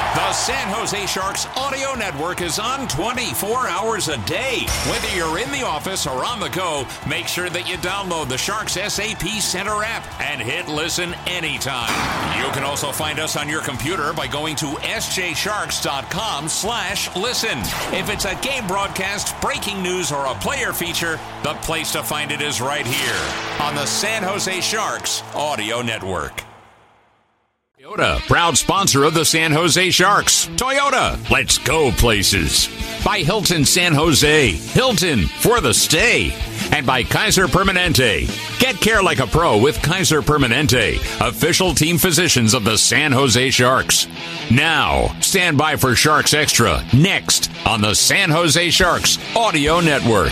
The San Jose Sharks audio network is on 24 hours a day. Whether you're in the office or on the go, make sure that you download the Sharks SAP Center app and hit listen anytime. You can also find us on your computer by going to sjsharks.com/listen. If it's a game broadcast, breaking news, or a player feature, the place to find it is right here on the San Jose Sharks audio network. Toyota, proud sponsor of the San Jose Sharks. Toyota, let's go places. By Hilton San Jose, Hilton for the stay. And by Kaiser Permanente. Get care like a pro with Kaiser Permanente, official team physicians of the San Jose Sharks. Now, stand by for Sharks Extra, next on the San Jose Sharks audio network.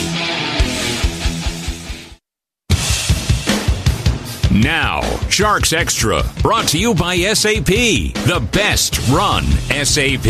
Now, Sharks Extra, brought to you by SAP, the best run SAP.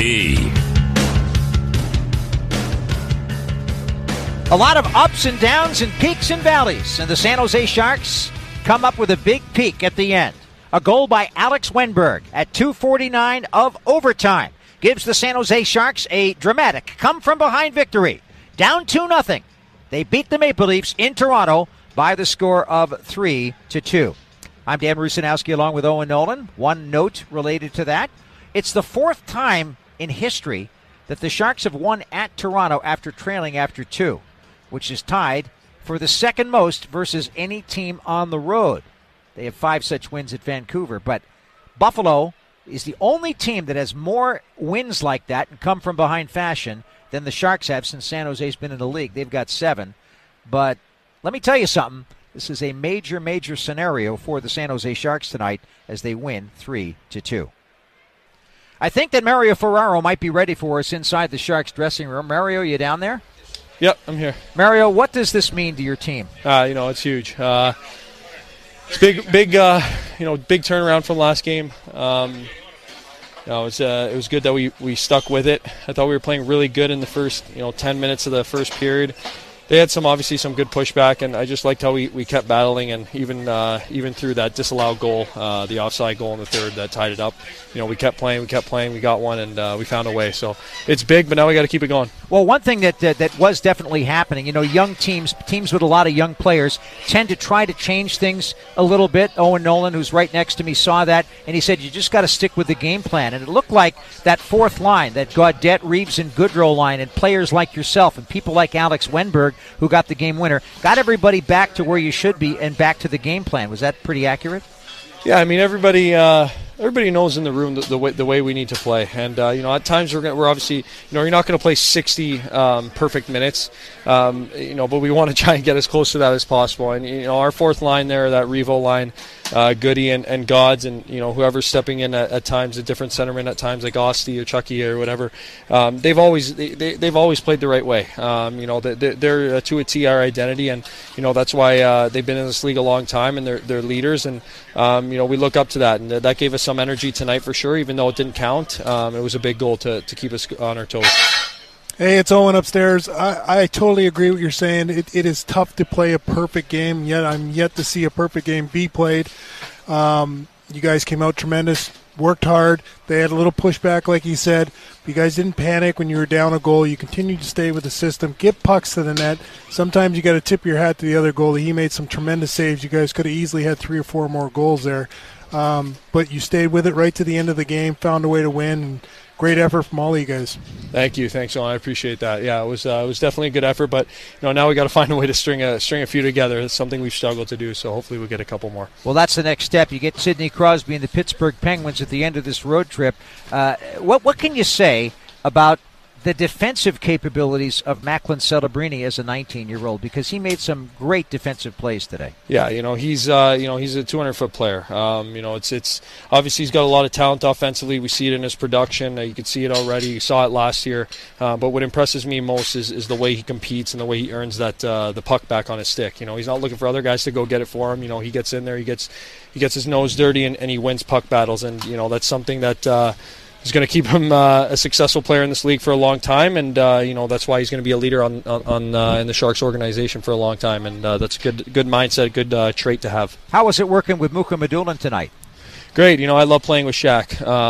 A lot of ups and downs and peaks and valleys, and the San Jose Sharks come up with a big peak at the end. A goal by Alex Wennberg at 2:49 of overtime gives the San Jose Sharks a dramatic come-from-behind victory. Down 2-0. They beat the Maple Leafs in Toronto by the score of 3-2. I'm Dan Rusanowski along with Owen Nolan. One note related to that. It's the fourth time in history that the Sharks have won at Toronto after trailing after 2, which is tied for the second most versus any team on the road. They have 5 such wins at Vancouver, but Buffalo is the only team that has more wins like that and come from behind fashion than the Sharks have since San Jose's been in the league. They've got 7, but let me tell you something. This is a major, major scenario for the San Jose Sharks tonight as they win 3-2. I think that Mario Ferraro might be ready for us inside the Sharks dressing room. Mario, you down there? Yep, I'm here. Mario, what does this mean to your team? It's huge. It's big, big turnaround from last game. It was good that we stuck with it. I thought we were playing really good in the first 10 minutes of the first period. They had obviously some good pushback, and I just liked how we kept battling, and even through that disallowed goal, the offside goal in the third that tied it up. We kept playing, we got one, and we found a way. So it's big, but now we got to keep it going. Well, one thing that was definitely happening, young teams with a lot of young players tend to try to change things a little bit. Owen Nolan, who's right next to me, saw that, and he said, you just got to stick with the game plan. And it looked like that fourth line, that Gaudette, Reeves, and Goodrow line, and players like yourself and people like Alex Wennberg, who got the game winner, got everybody back to where you should be and back to the game plan. Was that pretty accurate? Yeah, I mean, everybody knows in the room the way we need to play, and at times we're obviously you're not going to play 60 perfect minutes, but we want to try and get as close to that as possible. And our fourth line there, that Revo line, Goody and Gods, and whoever's stepping in at times, a different centerman at times like Osti or Chucky or whatever, they've always played the right way. They're to a T our identity, and that's why they've been in this league a long time, and they're leaders, and we look up to that, and that gave us some energy tonight for sure. Even though it didn't count, it was a big goal to keep us on our toes. Hey, it's Owen upstairs. I totally agree with what you're saying. It is tough to play a perfect game, yet I'm yet to see a perfect game be played. You guys came out tremendous, worked hard. They had a little pushback, like you said. You guys didn't panic when you were down a goal. You continued to stay with the system, get pucks to the net. Sometimes you got to tip your hat to the other goalie. He made some tremendous saves. You guys could have easily had 3 or 4 more goals there. But you stayed with it right to the end of the game, found a way to win, and great effort from all of you guys. Thank you. Thanks, Owen. I appreciate that. Yeah, it was definitely a good effort, but now we got to find a way to string a few together. It's something we've struggled to do, so hopefully we'll get a couple more. Well, that's the next step. You get Sidney Crosby and the Pittsburgh Penguins at the end of this road trip. What can you say about the defensive capabilities of Macklin Celebrini as a 19-year-old, because he made some great defensive plays today? Yeah, he's a 200-foot player. It's obviously he's got a lot of talent offensively. We see it in his production. You can see it already. You saw it last year. But what impresses me most is the way he competes and the way he earns that the puck back on his stick. He's not looking for other guys to go get it for him. He gets in there, he gets his nose dirty, and he wins puck battles. And that's something that is going to keep him a successful player in this league for a long time, and that's why he's going to be a leader on in the Sharks organization for a long time, and that's a good mindset, good trait to have. How was it working with Muka Medulin tonight? Great. I love playing with Shaq.